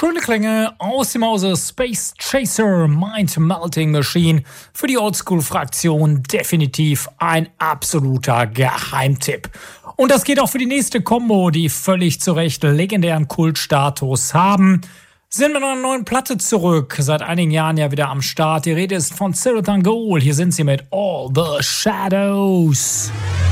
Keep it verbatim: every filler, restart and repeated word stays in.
Schöne Klänge aus dem Hause Space Chaser Mind Melting Machine. Für die Oldschool-Fraktion definitiv ein absoluter Geheimtipp. Und das geht auch für die nächste Combo, die völlig zu Recht legendären Kultstatus haben. Sind mit einer neuen Platte zurück, seit einigen Jahren ja wieder am Start. Die Rede ist von Cirith Ungol. Hier sind sie mit All the Shadows.